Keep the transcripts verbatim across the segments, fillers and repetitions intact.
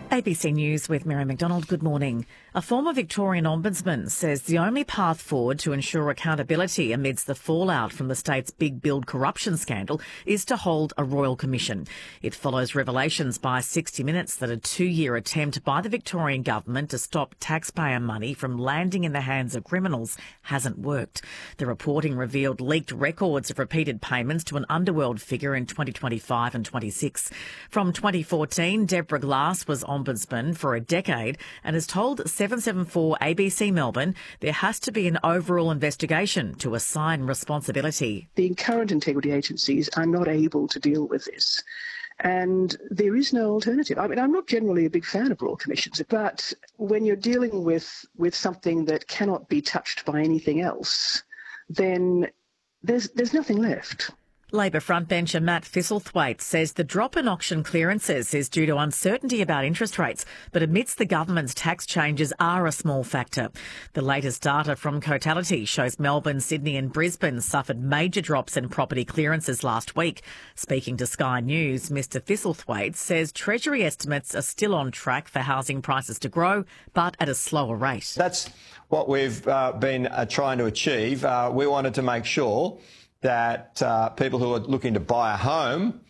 A B C News with Mary McDonald. Good morning. A former Victorian ombudsman says the only path forward to ensure accountability amidst the fallout from the state's big build corruption scandal is to hold a royal commission. It follows revelations by sixty minutes that a two-year attempt by the Victorian government to stop taxpayer money from landing in the hands of criminals hasn't worked. The reporting revealed leaked records of repeated payments to an underworld figure in twenty twenty-five and twenty-six. From twenty fourteen, Deborah Glass was ombudsman for a decade and has told seven seventy-four A B C Melbourne there has to be an overall investigation to assign responsibility. The current integrity agencies are not able to deal with this, and there is no alternative. I mean, I'm not generally a big fan of royal commissions, but when you're dealing with, with something that cannot be touched by anything else, then there's there's nothing left. Labor frontbencher Matt Thistlethwaite says the drop in auction clearances is due to uncertainty about interest rates, but admits the government's tax changes are a small factor. The latest data from Cotality shows Melbourne, Sydney and Brisbane suffered major drops in property clearances last week. Speaking to Sky News, Mr Thistlethwaite says Treasury estimates are still on track for housing prices to grow, but at a slower rate. That's what we've uh, been uh, trying to achieve. Uh, we wanted to make sure that uh, people who are looking to buy a home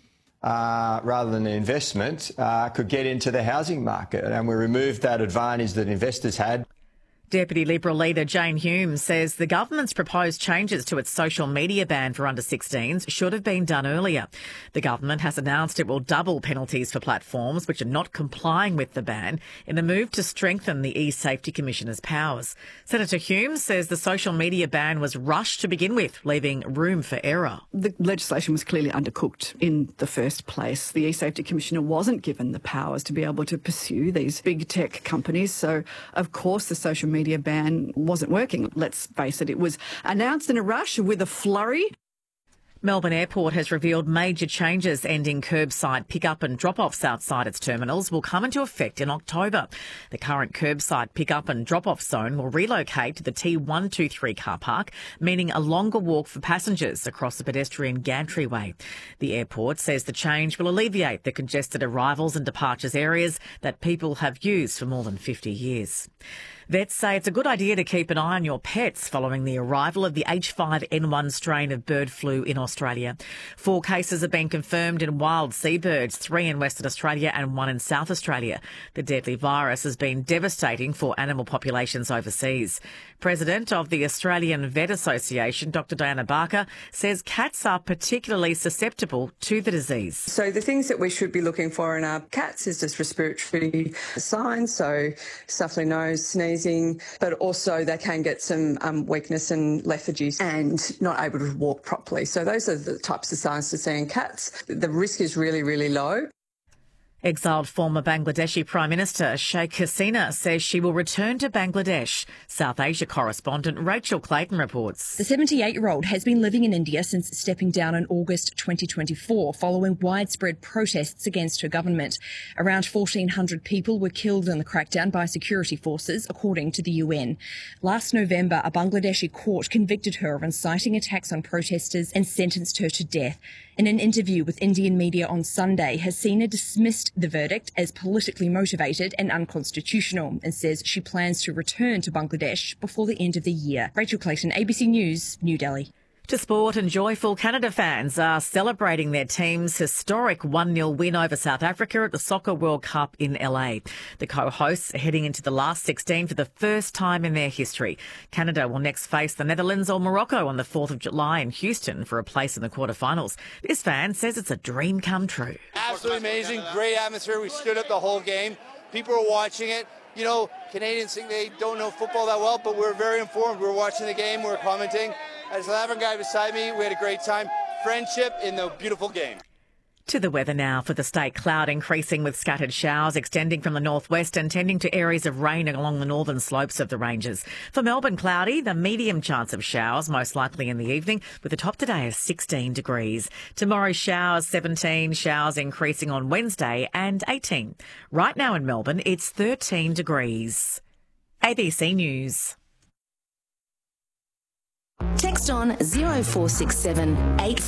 uh, rather than an investment uh, could get into the housing market, and we removed that advantage that investors had. Deputy Liberal leader Jane Hume says the government's proposed changes to its social media ban for under sixteens should have been done earlier. The government has announced it will double penalties for platforms which are not complying with the ban in a move to strengthen the e-Safety Commissioner's powers. Senator Hume says the social media ban was rushed to begin with, leaving room for error. The legislation was clearly undercooked in the first place. The e-Safety Commissioner wasn't given the powers to be able to pursue these big tech companies, so of course the social media media ban wasn't working. Let's face it, it was announced in a rush with a flurry. Melbourne Airport has revealed major changes ending curbside pick-up and drop-offs outside its terminals will come into effect in October. The current curbside pick-up and drop-off zone will relocate to the T one two three car park, meaning a longer walk for passengers across the pedestrian gantry-way. The airport says the change will alleviate the congested arrivals and departures areas that people have used for more than fifty years. Vets say it's a good idea to keep an eye on your pets following the arrival of the H five N one strain of bird flu in Australia. Four cases have been confirmed in wild seabirds, three in Western Australia and one in South Australia. The deadly virus has been devastating for animal populations overseas. President of the Australian Vet Association, Doctor Diana Barker, says cats are particularly susceptible to the disease. So the things that we should be looking for in our cats is just respiratory signs, so stuffy nose, sneezing, but also they can get some um, weakness and lethargy and not able to walk properly. So those are the types of signs to see in cats. The risk is really, really low. Exiled former Bangladeshi Prime Minister Sheikh Hasina says she will return to Bangladesh. South Asia correspondent Rachel Clayton reports. The seventy-eight-year-old has been living in India since stepping down in August twenty twenty-four following widespread protests against her government. Around fourteen hundred people were killed in the crackdown by security forces, according to the U N. Last November, a Bangladeshi court convicted her of inciting attacks on protesters and sentenced her to death. In an interview with Indian media on Sunday, Hasina dismissed the verdict as politically motivated and unconstitutional and says she plans to return to Bangladesh before the end of the year. Rachel Clayton, A B C News, New Delhi. To sport, and joyful Canada fans are celebrating their team's historic one nil win over South Africa at the Soccer World Cup in L A. The co-hosts are heading into the last sixteen for the first time in their history. Canada will next face the Netherlands or Morocco on the fourth of July in Houston for a place in the quarterfinals. This fan says it's a dream come true. Absolutely amazing, great atmosphere. We stood up the whole game. People were watching it. You know, Canadians think they don't know football that well, but we're very informed. We were watching the game, we were commenting. As an African guy beside me, we had a great time. Friendship in the beautiful game. To the weather now. For the state, cloud increasing with scattered showers extending from the northwest and tending to areas of rain along the northern slopes of the ranges. For Melbourne, cloudy, the medium chance of showers, most likely in the evening, with the top today of sixteen degrees. Tomorrow, showers seventeen, showers increasing on Wednesday and eighteen. Right now in Melbourne, it's thirteen degrees. A B C News. Text on zero four six seven eight